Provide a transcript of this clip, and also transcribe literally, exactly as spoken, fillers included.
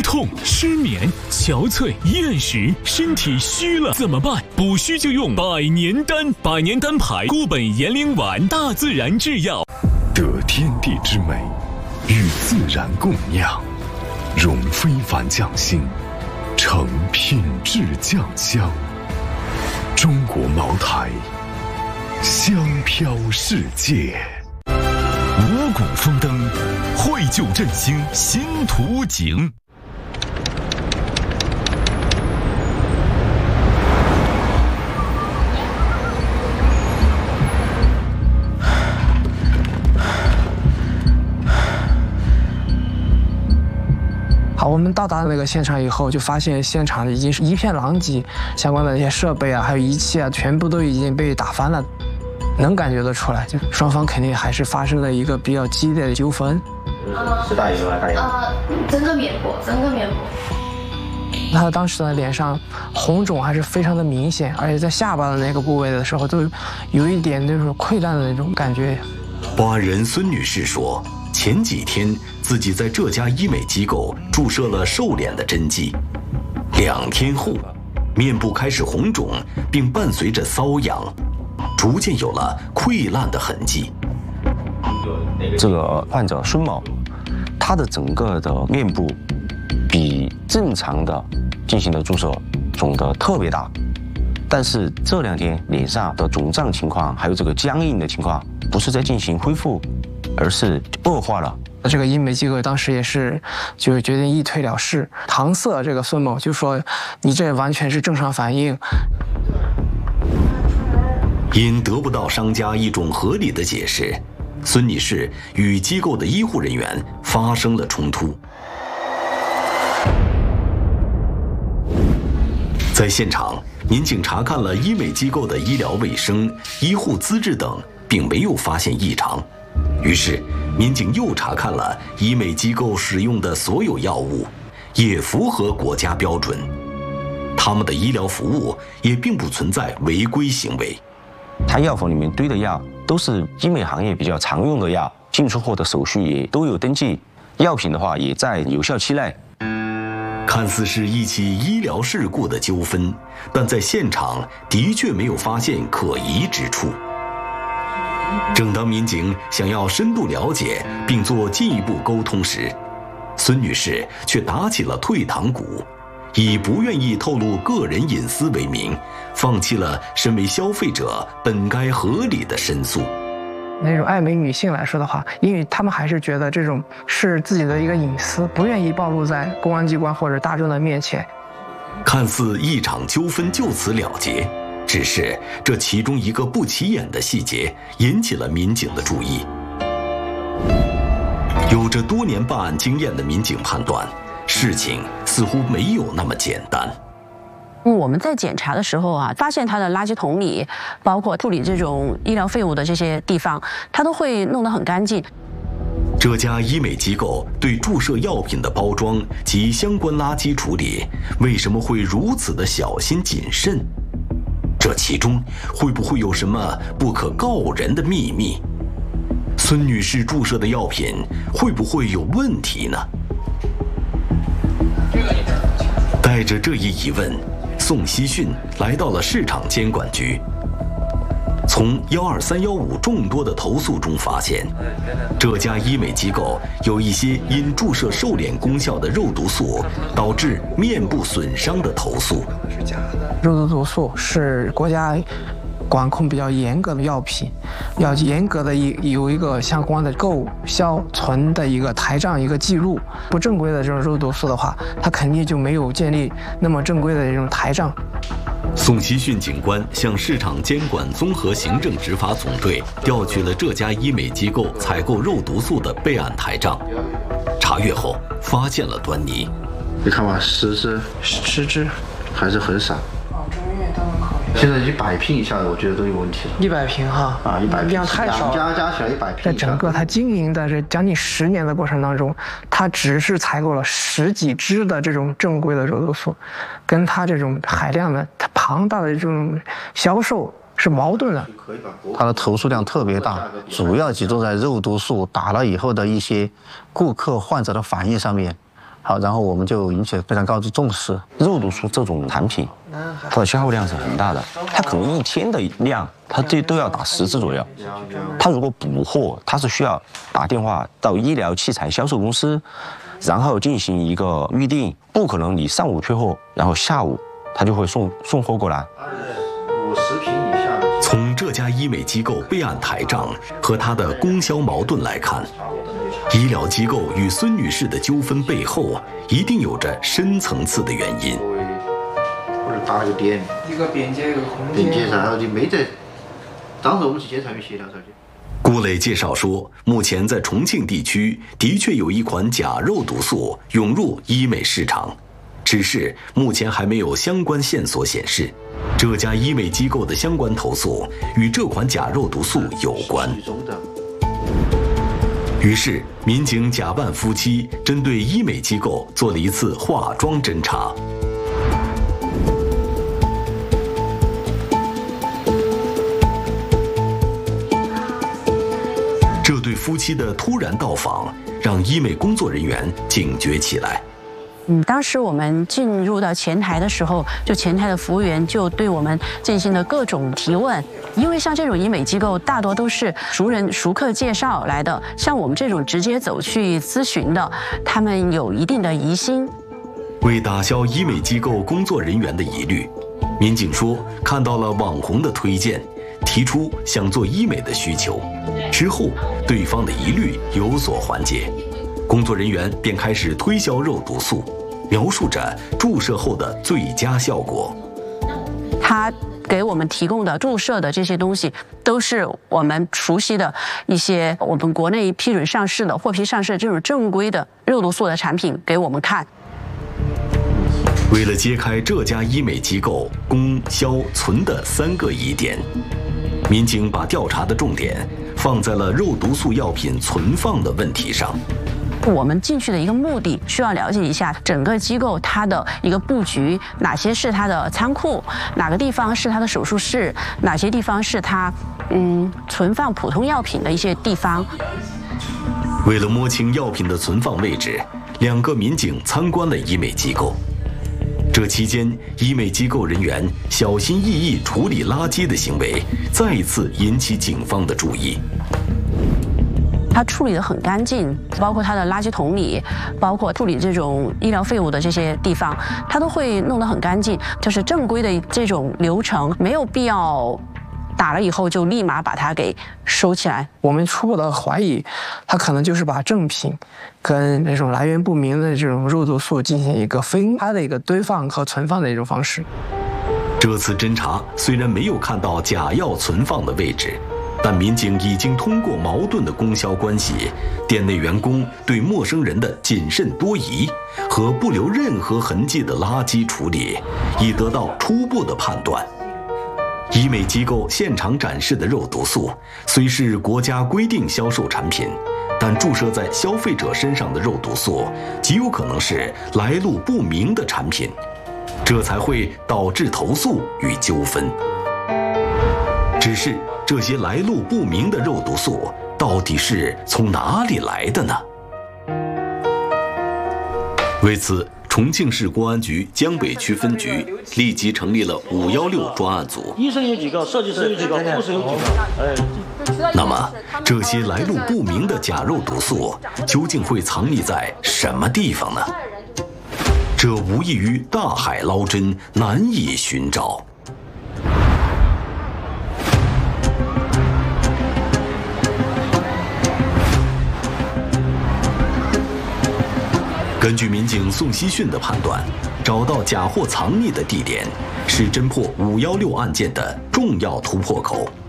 腰痛、失眠、憔悴、厌食，身体虚了怎么办？补虚就用百年丹，百年丹牌固本延龄丸，大自然制药， 得天地之美，与自然共酿，融非凡匠心，成品质酱香。中国茅台，香飘世界。 五谷丰登，绘就振兴新图景。 好，我们到达那个现场以后，就发现现场已经是一片狼藉，相关的一些设备啊，还有仪器啊，全部都已经被打翻了。能感觉得出来，就双方肯定还是发生了一个比较激烈的纠纷。 是大姨吗？大姨？ 呃，整个面部，整个面部。 他当时的脸上红肿还是非常的明显，而且在下巴的那个部位的时候，都有一点那种溃烂的那种感觉。 报案人孙女士说，前几天自己在这家医美机构注射了瘦脸的针剂，两天后，面部开始红肿，并伴随着瘙痒。逐渐有了溃烂的痕迹。 这个患者孙某，他的整个的面部比正常的进行的注射肿得特别大，但是这两天脸上的肿胀情况，还有这个僵硬的情况，不是在进行恢复，而是恶化了。 这个医美机构当时也是就决定一退了事，搪塞这个孙某，就说你这完全是正常反应。 因得不到商家一种合理的解释，孙女士与机构的医护人员发生了冲突。在现场，民警查看了医美机构的医疗卫生、医护资质等，并没有发现异常。于是，民警又查看了医美机构使用的所有药物，也符合国家标准。他们的医疗服务也并不存在违规行为。 他药房里面堆的药都是医美行业比较常用的药，进出货的手续也都有登记，药品的话也在有效期内。 看似是一起医疗事故的纠纷，但在现场的确没有发现可疑之处。正当民警想要深度了解并做进一步沟通时，孙女士却打起了退堂鼓，以不愿意透露个人隐私为名，放弃了身为消费者本该合理的申诉。 那种爱美女性来说的话，因为她们还是觉得这种是自己的一个隐私，不愿意暴露在公安机关或者大众的面前。 看似一场纠纷就此了结，只是这其中一个不起眼的细节引起了民警的注意。有着多年办案经验的民警判断，事情似乎没有那么简单。 我们在检查的时候啊，发现他的垃圾桶里，包括处理这种医疗废物的这些地方，他都会弄得很干净。 这家医美机构对注射药品的包装及相关垃圾处理，为什么会如此的小心谨慎？这其中会不会有什么不可告人的秘密？孙女士注射的药品会不会有问题呢？带着这一疑问，宋希训来到了市场监管局。从幺二三幺五众多的投诉中发现，这家医美机构有一些因注射瘦脸功效的肉毒素导致面部损伤的投诉。 肉毒素是国家管控比较严格的药品，要严格的一有一个相关的购销存的一个台账一个记录。不正规的这种肉毒素的话，它肯定就没有建立那么正规的这种台账。 宋希训警官向市场监管综合行政执法总队调取了这家医美机构采购肉毒素的备案台账，查阅后发现了端倪。 你看吧，十支， 十支还是很少。现在一百瓶以下的，我觉得都有问题了。 一百瓶哈啊，一百瓶量太少了， 加加起来一百瓶。 在整个它经营的这将近十年的过程当中，它只是采购了十几支的这种正规的肉毒素，跟它这种海量的、它庞大的这种销售是矛盾的。 它的投诉量特别大，主要集中在肉毒素打了以后的一些顾客患者的反应上面。 好，然后我们就引起了非常高的重视。 肉毒素这种产品，它的消耗量是很大的，它可能一天的量，它这都要打十支左右。它如果补货，它是需要打电话到医疗器材销售公司，然后进行一个预定，不可能你上午缺货，然后下午它就会送送货过来。 五十瓶以下的。 从这家医美机构备案台账和它的供销矛盾来看，医疗机构与孙女士的纠纷背后一定有着深层次的原因。 或者打了个点， 一个边界一个空间。 边界上，然后就没在。当时我们去监察院协调时候就。 顾磊介绍说，目前在重庆地区的确有一款假肉毒素涌入医美市场，只是目前还没有相关线索显示，这家医美机构的相关投诉与这款假肉毒素有关。于是，民警假扮夫妻，针对医美机构做了一次化妆侦查。这对夫妻的突然到访，让医美工作人员警觉起来。 嗯，当时我们进入到前台的时候，就前台的服务员就对我们进行了各种提问。因为像这种医美机构，大多都是熟人熟客介绍来的，像我们这种直接走去咨询的，他们有一定的疑心。 为打消医美机构工作人员的疑虑，民警说看到了网红的推荐，提出想做医美的需求。之后，对方的疑虑有所缓解。工作人员便开始推销肉毒素，描述着注射后的最佳效果。 他给我们提供的注射的这些东西，都是我们熟悉的一些我们国内批准上市的、获批上市的这种正规的肉毒素的产品给我们看。 为了揭开这家医美机构供销存的三个疑点，民警把调查的重点放在了肉毒素药品存放的问题上。 我们进去的一个目的，需要了解一下整个机构它的一个布局，哪些是它的仓库，哪个地方是它的手术室，哪些地方是它嗯存放普通药品的一些地方。 为了摸清药品的存放位置，两个民警参观了医美机构。这期间，医美机构人员小心翼翼处理垃圾的行为，再一次引起警方的注意。 它处理得很干净，包括它的垃圾桶里，包括处理这种医疗废物的这些地方，它都会弄得很干净。就是正规的这种流程，没有必要打了以后就立马把它给收起来。 我们初步的怀疑，它可能就是把正品跟那种来源不明的这种肉毒素进行一个分开的一个堆放和存放的一种方式。 这次侦查虽然没有看到假药存放的位置，但民警已经通过矛盾的供销关系、店内员工对陌生人的谨慎多疑和不留任何痕迹的垃圾处理，已得到初步的判断。医美机构现场展示的肉毒素虽是国家规定销售产品，但注射在消费者身上的肉毒素极有可能是来路不明的产品，这才会导致投诉与纠纷。只是这些来路不明的肉毒素到底是从哪里来的呢？为此，重庆市公安局江北区分局立即成立了五一六专案组。 医生有几个，设计师有几个，护士有几个。哎， 那么这些来路不明的假肉毒素究竟会藏匿在什么地方呢？这无异于大海捞针，难以寻找。根据民警宋希训的判断，找到假货藏匿的地点是侦破五一六案件的重要突破口。